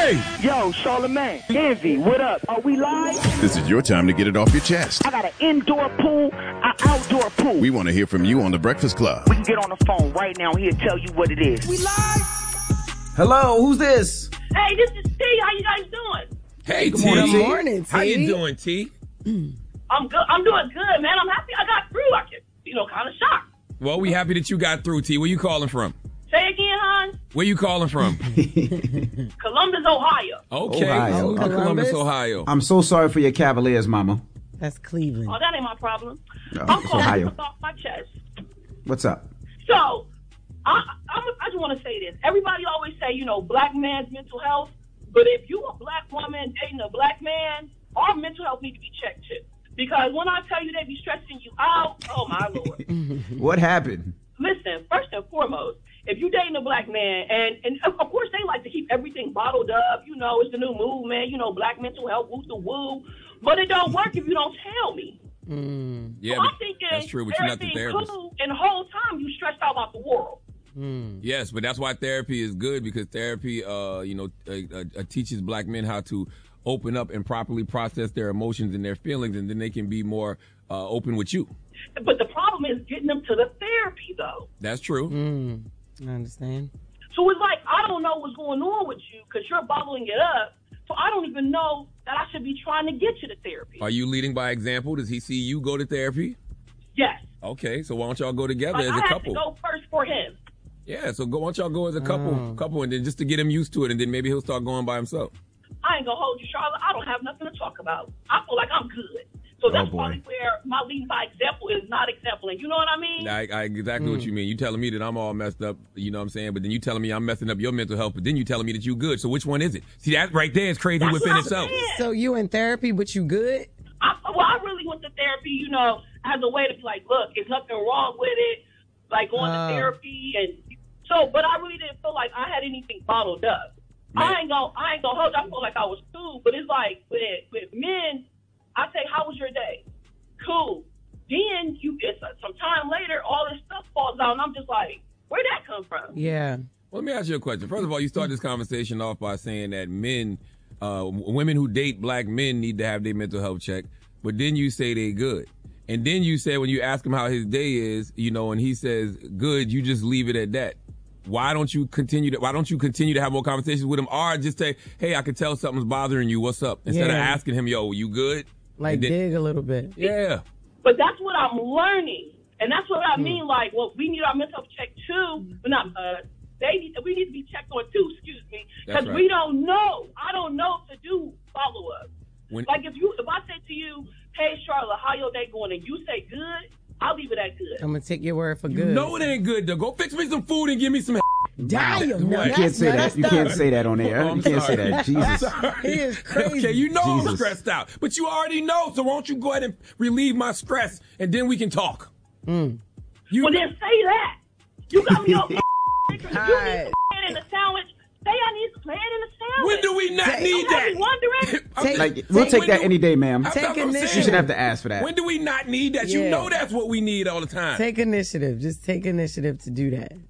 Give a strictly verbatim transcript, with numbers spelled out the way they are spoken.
Hey! Yo, Charlamagne, Envy, what up? Are we live? This is your time to get it off your chest. I got an indoor pool, an outdoor pool. We want to hear from you on The Breakfast Club. We can get on the phone right now. He'll tell you what it is. We live? Hello, who's this? Hey, this is T. How you guys doing? Hey, Good T. morning, Good T. morning, T. How you doing, T? I'm good. I'm doing good, man. I'm happy I got through. I get, you know, kind of shocked. Well, we happy that you got through, T. Where you calling from? Say again, hon. Where you calling from? Columbus, Ohio. Okay. Ohio. Oh, Columbus, Columbus, Ohio. I'm so sorry for your Cavaliers, Mama. That's Cleveland. Oh, that ain't my problem. No, I'm it's calling Ohio. this off my chest. What's up? So, I, I, I just want to say this. Everybody always say, you know, black man's mental health. But if you a black woman dating a black man, our mental health need to be checked too. Because when I tell you they be stressing you out, oh my Lord. What happened? Listen, first and foremost, if you dating a black man, and, and of of course they like to keep everything bottled up, you know, it's the new movement, you know, black mental health, woo the woo. But it don't work if you don't tell me. Mm. Yeah, so I'm but thinking that's true, but you're not the everything therapist. cool, and the whole time you stressed out about the world. Mm. Yes, but that's why therapy is good, because therapy, uh, you know, uh, uh, teaches black men how to open up and properly process their emotions and their feelings, and then they can be more uh, open with you. But the problem is getting them to the therapy, though. That's true. Mm. I understand. So it's like, I don't know what's going on with you because you're bottling it up. So I don't even know that I should be trying to get you to therapy. Are you leading by example? Does he see you go to therapy? Yes. Okay, so why don't y'all go together Like, as I a have couple? to go first for him. Yeah, so go, why don't y'all go as a couple, Oh. couple, and then just to get him used to it, and then maybe he'll start going by himself. I ain't going to hold you, Charlotte. I don't have nothing to talk about. I feel like I'm good. So that's boy. probably where my leading by example is not exempling. You know what I mean? I, I exactly what you mean. You telling me that I'm all messed up, you know what I'm saying? But then you telling me I'm messing up your mental health, but then you telling me that you good. So which one is it? See, that right there is crazy That's within what I'm itself. saying. So you in therapy, but you good? I, well, I really went to therapy, you know, as a way to be like, look, there's nothing wrong with it. Like going Uh. to therapy. And so, but I really didn't feel like I had anything bottled up. Man. I ain't gonna, I ain't gonna hold you. I feel like I was cool, but it's like with, with men, I say, how was your day? Cool. Then you get some time later, all this stuff falls out, and I'm just like, where'd that come from? Yeah. Well, let me ask you a question. First of all, you start this conversation off by saying that men, uh, women who date black men need to have their mental health checked, but then you say they good. And then you say when you ask him how his day is, you know, and he says good, you just leave it at that. Why don't you continue to, why don't you continue to have more conversations with him, or just say, hey, I can tell something's bothering you. What's up? Instead of Yeah. asking him, yo, you good? Like And then- dig a little bit. Yeah. But that's what I'm learning, and that's what I mean. Like, well, we need our mental health checked too, but not uh, they need, we need to be checked on too. Excuse me, because That's right. we don't know. I don't know to do follow up. When, Like if you, if I say to you, "Hey, Charlotte, how your day going?" and you say good, I'll leave it at good. I'm gonna take your word for you good. know it ain't good, though. Go fix me some food and give me some. Damn, no, You You that's can't say that. messed You up. can't say that on air. Oh, I'm You can't say sorry. that. Jesus. He is crazy. Okay, you know I'm Jesus. stressed out, but you already know. So won't you go ahead and relieve my stress, and then we can talk. Mm. You Well, then say that. You got me on. You need some Alright. pan in the sandwich. Say I need some pan in the sandwich. when do we not Take- need Don't have that? me wondering. I'm Take- just- Like, we'll Take- take when that do- any day, ma'am. That's Take what I'm saying. initiative. You should have to ask for that. When do we not need that? You Yeah. know that's what we need all the time. Take initiative. Just take initiative to do that.